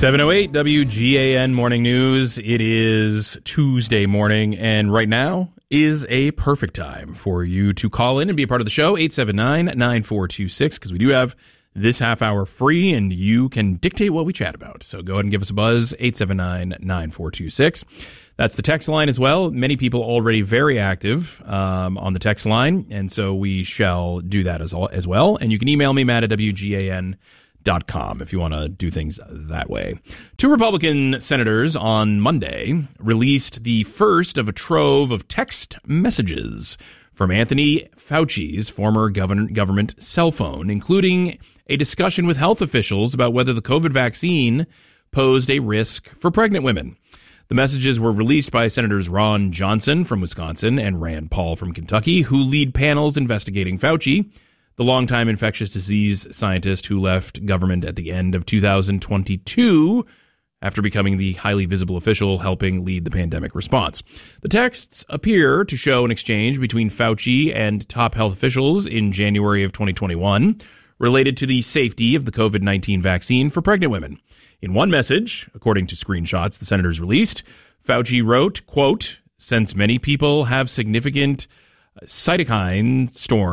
7:08 WGAN Morning News. It is Tuesday morning, and right now is a perfect time for you to call in and be a part of the show. 879-9426, because we do have this half hour free, and you can dictate what we chat about. So go ahead and give us a buzz, 879-9426. That's the text line as well. Many people already very active on the text line, and so we shall do that as well. And you can email me, Matt, at WGAN.com if you want to do things that way. Two Republican senators on Monday released the first of a trove of text messages from Anthony Fauci's former government cell phone, including a discussion with health officials about whether the COVID vaccine posed a risk for pregnant women. The messages were released by Senators Ron Johnson from Wisconsin and Rand Paul from Kentucky, who lead panels investigating Fauci, the longtime infectious disease scientist who left government at the end of 2022 after becoming the highly visible official helping lead the pandemic response. The texts appear to show an exchange between Fauci and top health officials in January of 2021 related to the safety of the COVID-19 vaccine for pregnant women. In one message, according to screenshots the senators released, Fauci wrote, quote, "Since many people have significant cytokine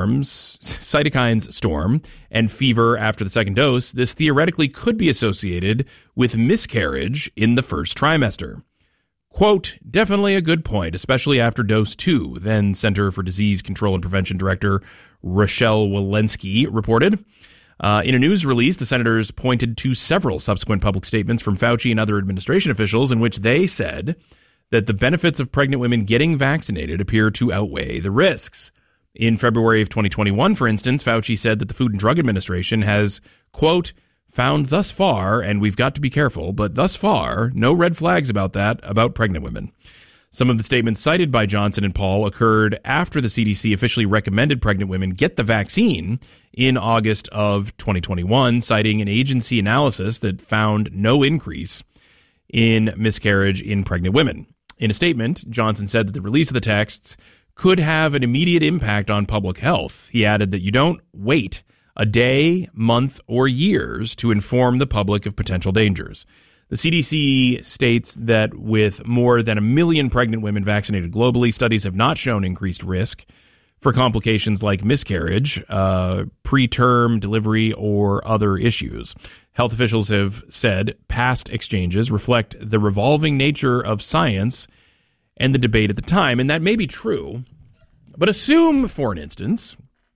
storm and fever after the second dose, this theoretically could be associated with miscarriage in the first trimester." Quote, "Definitely a good point, especially after dose 2, then Center for Disease Control and Prevention Director Rochelle Walensky reported. In a news release, the senators pointed to several subsequent public statements from Fauci and other administration officials in which they said that the benefits of pregnant women getting vaccinated appear to outweigh the risks. In February of 2021, for instance, Fauci said that the Food and Drug Administration has, quote, "found thus far, and we've got to be careful, but thus far, no red flags about pregnant women." Some of the statements cited by Johnson and Paul occurred after the CDC officially recommended pregnant women get the vaccine in August of 2021, citing an agency analysis that found no increase in miscarriage in pregnant women. In a statement, Johnson said that the release of the texts could have an immediate impact on public health. He added that you don't wait a day, month, or years to inform the public of potential dangers. The CDC states that with more than 1 million pregnant women vaccinated globally, studies have not shown increased risk for complications like miscarriage, preterm delivery, or other issues. Health officials have said past exchanges reflect the revolving nature of science and the debate at the time, and that may be true. But assume, for an instance,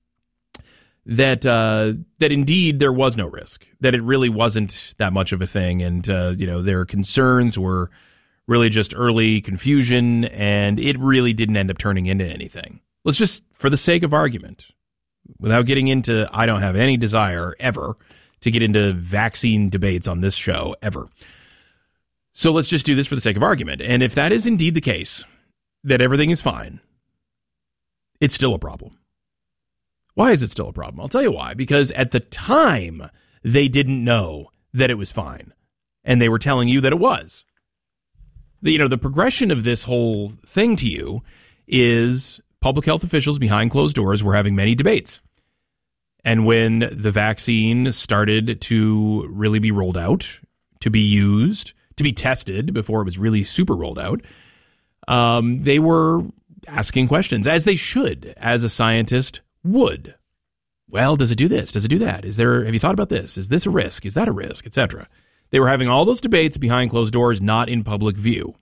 that indeed there was no risk, that it really wasn't that much of a thing, and their concerns were really just early confusion, and it really didn't end up turning into anything. Let's just, for the sake of argument, without getting into, I don't have any desire ever to get into vaccine debates on this show, ever. So let's just do this for the sake of argument. And if that is indeed the case, that everything is fine, it's still a problem. Why is it still a problem? I'll tell you why. Because at the time, they didn't know that it was fine. And they were telling you that it was. The progression of this whole thing to you is public health officials behind closed doors were having many debates. And when the vaccine started to really be rolled out, to be used, to be tested before it was really super rolled out, they were asking questions, as they should, as a scientist would. Well, does it do this? Does it do that? Have you thought about this? Is this a risk? Is that a risk? Etc. They were having all those debates behind closed doors, not in public view.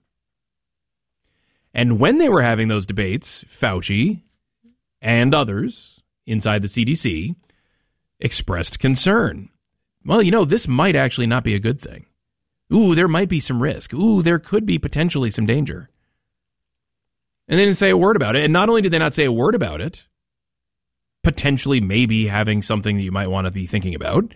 And when they were having those debates, Fauci and others inside the CDC expressed concern. Well, this might actually not be a good thing. Ooh, there might be some risk. Ooh, there could be potentially some danger. And they didn't say a word about it. And not only did they not say a word about it, potentially maybe having something that you might want to be thinking about,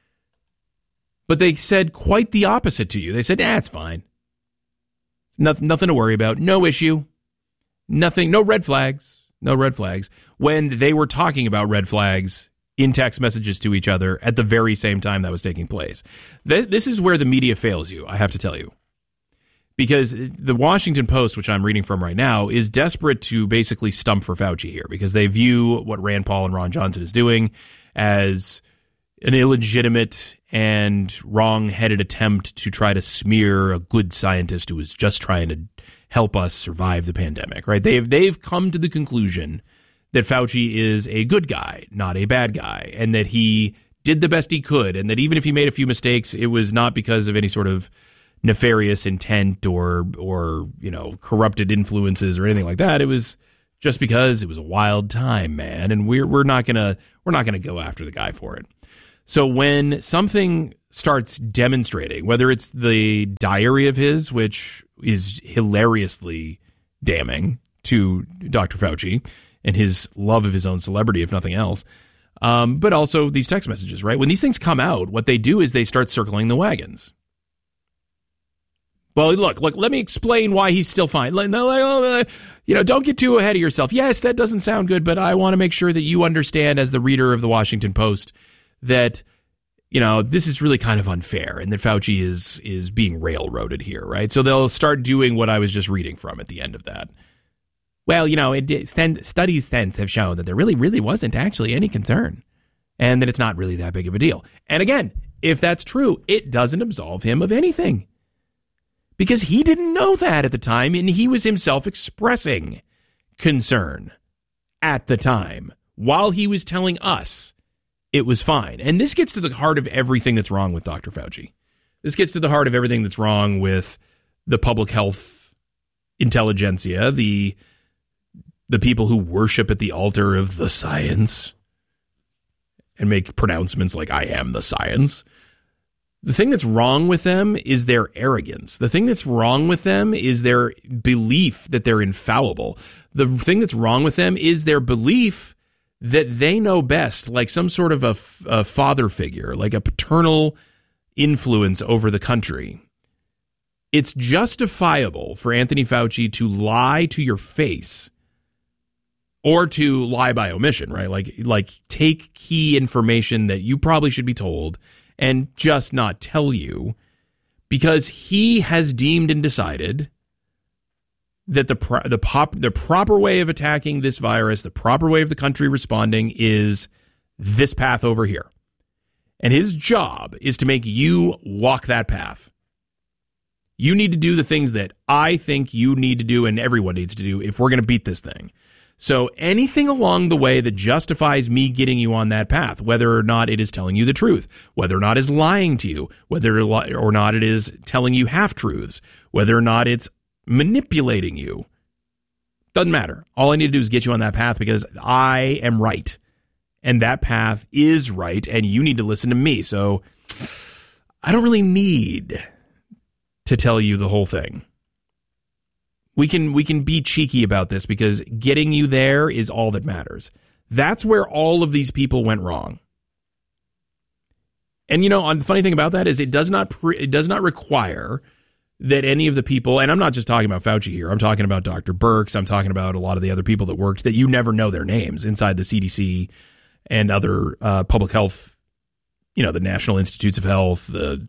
but they said quite the opposite to you. They said, it's fine. Nothing to worry about. No issue. Nothing. No red flags. No red flags. When they were talking about red flags in text messages to each other at the very same time that was taking place. This is where the media fails you, I have to tell you. Because the Washington Post, which I'm reading from right now, is desperate to basically stump for Fauci here because they view what Rand Paul and Ron Johnson is doing as an illegitimate and wrong-headed attempt to try to smear a good scientist who was just trying to help us survive the pandemic, right? They've come to the conclusion that Fauci is a good guy, not a bad guy, and that he did the best he could, and that even if he made a few mistakes, it was not because of any sort of nefarious intent or corrupted influences or anything like that. It was just because it was a wild time, man, and we're not gonna go after the guy for it. So when something starts demonstrating, whether it's the diary of his, which is hilariously damning to Dr. Fauci and his love of his own celebrity, if nothing else, but also these text messages, right? When these things come out, what they do is they start circling the wagons. Well, look, let me explain why he's still fine. Don't get too ahead of yourself. Yes, that doesn't sound good, but I want to make sure that you understand as the reader of the Washington Post that, this is really kind of unfair and that Fauci is being railroaded here, right? So they'll start doing what I was just reading from at the end of that. Well, studies since have shown that there really, really wasn't actually any concern and that it's not really that big of a deal. And again, if that's true, it doesn't absolve him of anything because he didn't know that at the time and he was himself expressing concern at the time while he was telling us it was fine. And this gets to the heart of everything that's wrong with Dr. Fauci. This gets to the heart of everything that's wrong with the public health intelligentsia, the people who worship at the altar of the science and make pronouncements like I am the science. The thing that's wrong with them is their arrogance. The thing that's wrong with them is their belief that they're infallible. The thing that's wrong with them is their belief that they know best, like some sort of a father figure, like a paternal influence over the country. It's justifiable for Anthony Fauci to lie to your face or to lie by omission, right? Like take key information that you probably should be told and just not tell you because he has deemed and decided that the proper way of attacking this virus, the proper way of the country responding is this path over here. And his job is to make you walk that path. You need to do the things that I think you need to do and everyone needs to do if we're going to beat this thing. So anything along the way that justifies me getting you on that path, whether or not it is telling you the truth, whether or not it's lying to you, whether or not it is telling you half-truths, whether or not it's manipulating you, doesn't matter. All I need to do is get you on that path because I am right. And that path is right, and you need to listen to me. So I don't really need to tell you the whole thing. We can be cheeky about this because getting you there is all that matters. That's where all of these people went wrong. And the funny thing about that is it does not require that any of the people, and I'm not just talking about Fauci here, I'm talking about Dr. Birx, I'm talking about a lot of the other people that worked that you never know their names inside the CDC and other public health, the National Institutes of Health, the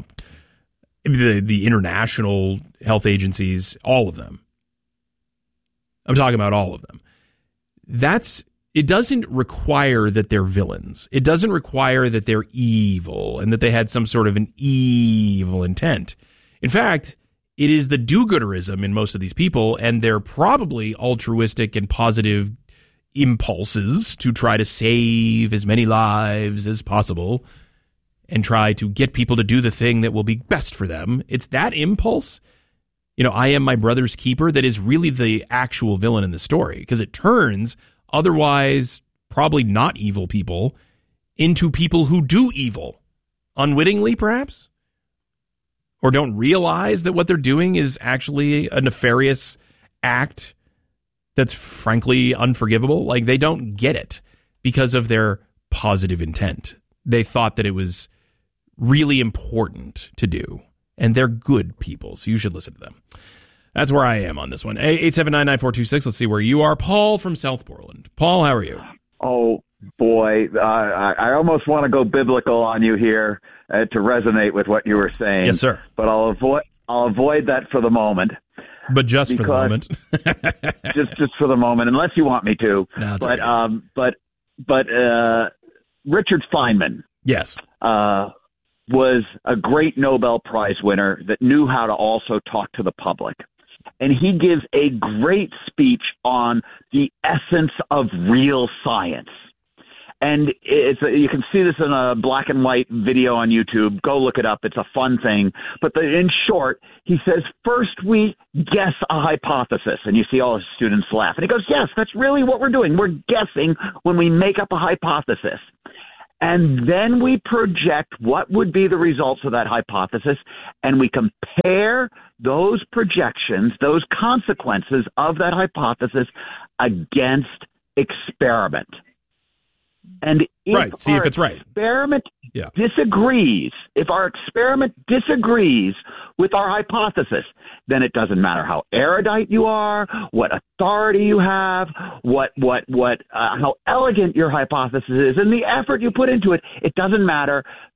international health agencies, all of them. I'm talking about all of them. It doesn't require that they're villains. It doesn't require that they're evil and that they had some sort of an evil intent. In fact, it is the do-gooderism in most of these people, and they're probably altruistic and positive impulses to try to save as many lives as possible and try to get people to do the thing that will be best for them. It's that impulse, I am my brother's keeper, that is really the actual villain in the story, because it turns otherwise probably not evil people into people who do evil, unwittingly perhaps, or don't realize that what they're doing is actually a nefarious act that's frankly unforgivable. Like, they don't get it because of their positive intent. They thought that it was really important to do, and they're good people, so you should listen to them. That's where I am on this one. 879-9426. Let's see where you are. Paul from South Portland. Paul, how are you? Oh, boy. I almost want to go biblical on you here to resonate with what you were saying. Yes, sir. But I'll avoid that for the moment. But just for the moment. just for the moment, unless you want me to. No, but Richard Feynman. Yes. Was a great Nobel Prize winner that knew how to also talk to the public. And he gives a great speech on the essence of real science. And you can see this in a black and white video on YouTube. Go look it up. It's a fun thing. But in short, he says, first we guess a hypothesis. And you see all his students laugh. And he goes, yes, that's really what we're doing. We're guessing when we make up a hypothesis. And then we project what would be the results of that hypothesis, and we compare those projections, those consequences of that hypothesis against experiment. And if see if it's right. Experiment disagrees. If our experiment disagrees with our hypothesis, then it doesn't matter how erudite you are, what authority you have, how elegant your hypothesis is, and the effort you put into it. It doesn't matter.